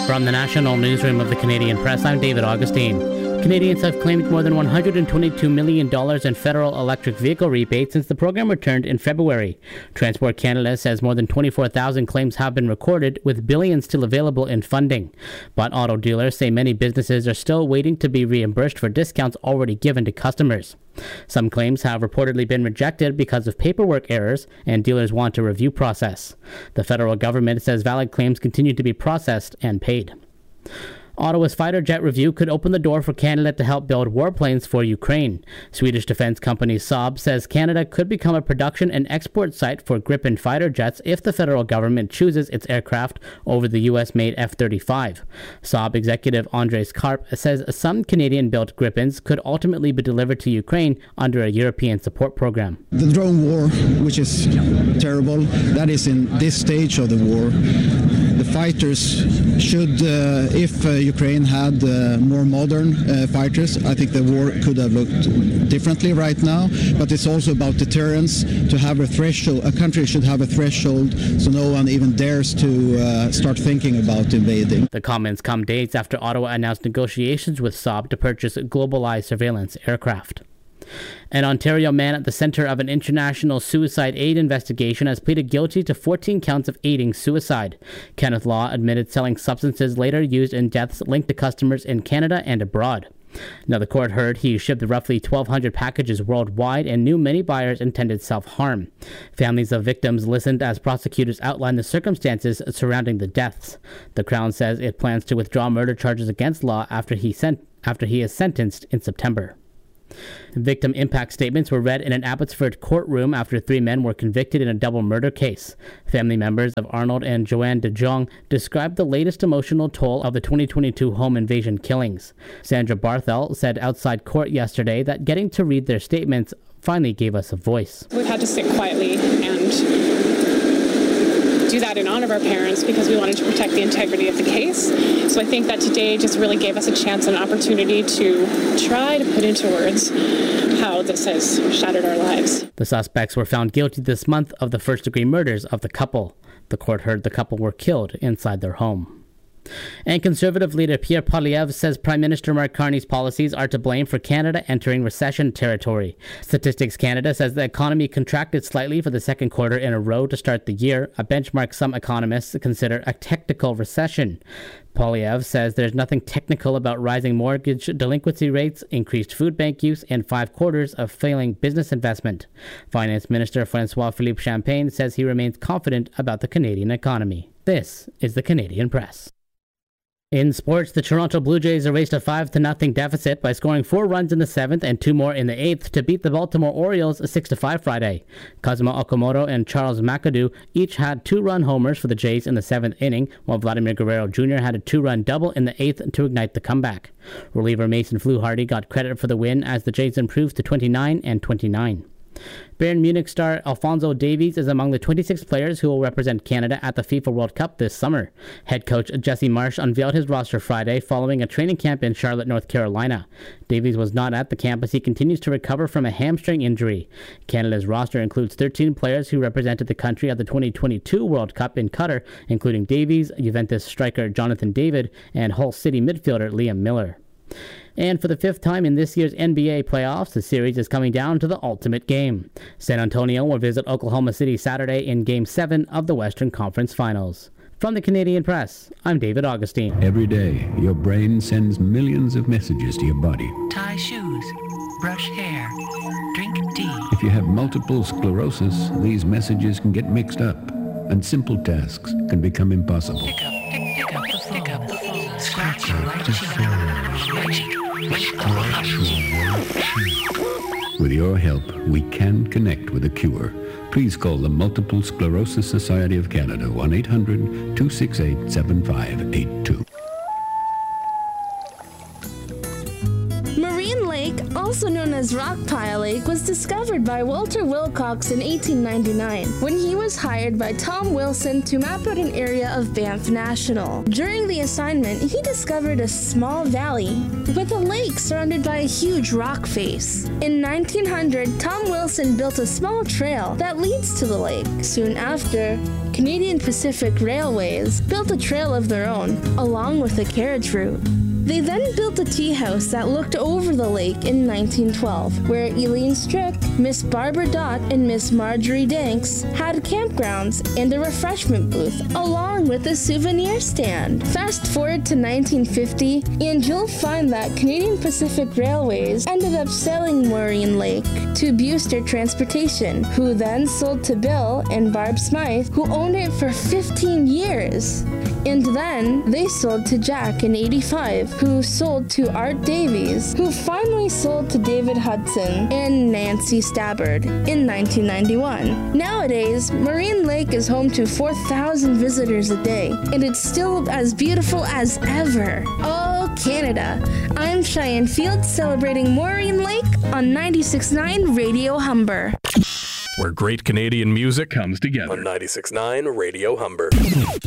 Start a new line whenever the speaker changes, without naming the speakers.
From the national newsroom of the Canadian Press, I'm David Augustine. Canadians have claimed more than $122 million in federal electric vehicle rebates since the program returned in February. Transport Canada says more than 24,000 claims have been recorded, with billions still available in funding. But auto dealers say many businesses are still waiting to be reimbursed for discounts already given to customers. Some claims have reportedly been rejected because of paperwork errors, and dealers want a review process. The federal government says valid claims continue to be processed and paid. Ottawa's fighter jet review could open the door for Canada to help build warplanes for Ukraine. Swedish defense company Saab says Canada could become a production and export site for Gripen fighter jets if the federal government chooses its aircraft over the U.S.-made F-35. Saab executive Andres Karp says some Canadian-built Gripens could ultimately be delivered to Ukraine under a European support program.
The drone war, which is terrible, that is in this stage of the war. The fighters should, if Ukraine had more modern fighters, I think the war could have looked differently right now. But it's also about deterrence. To have a threshold, a country should have a threshold so no one even dares to start thinking about invading.
The comments come days after Ottawa announced negotiations with Saab to purchase globalized surveillance aircraft. An Ontario man at the center of an international suicide aid investigation has pleaded guilty to 14 counts of aiding suicide. Kenneth Law admitted selling substances later used in deaths linked to customers in Canada and abroad. Now, the court heard he shipped roughly 1,200 packages worldwide and knew many buyers intended self-harm. Families of victims listened as prosecutors outlined the circumstances surrounding the deaths. The Crown says it plans to withdraw murder charges against Law after he is sentenced in September. Victim impact statements were read in an Abbotsford courtroom after 3 men were convicted in a double murder case. Family members of Arnold and Joanne de Jong described the latest emotional toll of the 2022 home invasion killings. Sandra Barthel said outside court yesterday that getting to read their statements finally gave us a voice.
We've had to sit quietly and do that in honor of our parents because we wanted to protect the integrity of the case. So I think that today just really gave us a chance and opportunity to try to put into words how this has shattered our lives.
The suspects were found guilty this month of the first-degree murders of the couple. The court heard the couple were killed inside their home. And Conservative leader Pierre Poilievre says Prime Minister Mark Carney's policies are to blame for Canada entering recession territory. Statistics Canada says the economy contracted slightly for the second quarter in a row to start the year, a benchmark some economists consider a technical recession. Poilievre says there's nothing technical about rising mortgage delinquency rates, increased food bank use, and 5 quarters of failing business investment. Finance Minister François-Philippe Champagne says he remains confident about the Canadian economy. This is the Canadian Press. In sports, the Toronto Blue Jays erased a 5-0 deficit by scoring 4 runs in the 7th and 2 more in the 8th to beat the Baltimore Orioles 6-5 Friday. Kazuma Okamoto and Charles McAdoo each had 2-run homers for the Jays in the 7th inning, while Vladimir Guerrero Jr. had a 2-run double in the 8th to ignite the comeback. Reliever Mason Fluharty got credit for the win as the Jays improved to 29-29. Bayern Munich star Alphonso Davies is among the 26 players who will represent Canada at the FIFA World Cup this summer. Head coach Jesse Marsch unveiled his roster Friday following a training camp in Charlotte, North Carolina. Davies was not at the camp as he continues to recover from a hamstring injury. Canada's roster includes 13 players who represented the country at the 2022 World Cup in Qatar, including Davies, Juventus striker Jonathan David, and Hull City midfielder Liam Miller. And for the 5th time in this year's NBA playoffs, the series is coming down to the ultimate game. San Antonio will visit Oklahoma City Saturday in Game 7 of the Western Conference Finals. From the Canadian Press, I'm David Augustine.
Every day, your brain sends millions of messages to your body.
Tie shoes, brush hair, drink tea.
If you have multiple sclerosis, these messages can get mixed up, and simple tasks can become impossible.
Pick up the phone. Scratch your right cheek.
With your help, we can connect with a cure. Please call the Multiple Sclerosis Society of Canada, 1-800-268-7582.
Marine Lake, also known as Rockpile Lake, was discovered by Walter Wilcox in 1899 when he was hired by Tom Wilson to map out an area of Banff National. During the assignment, he discovered a small valley with a lake surrounded by a huge rock face. In 1900, Tom Wilson built a small trail that leads to the lake. Soon after, Canadian Pacific Railways built a trail of their own, along with a carriage route. They then built a tea house that looked over the lake in 1912, where Eileen Strick, Miss Barbara Dott, and Miss Marjorie Danks had campgrounds and a refreshment booth, along with a souvenir stand. Fast forward to 1950, and you'll find that Canadian Pacific Railways ended up selling Maureen Lake to Buster Transportation, who then sold to Bill and Barb Smythe, who owned it for 15 years. And then they sold to Jack in 85, who sold to Art Davies, who finally sold to David Hudson and Nancy Stabbard in 1991. Nowadays, Maureen Lake is home to 4,000 visitors a day, and it's still as beautiful as ever. Oh, Canada. I'm Cheyenne Fields celebrating Maureen Lake on 96.9 Radio Humber.
Where great Canadian music comes together.
On 96.9 Radio Humber.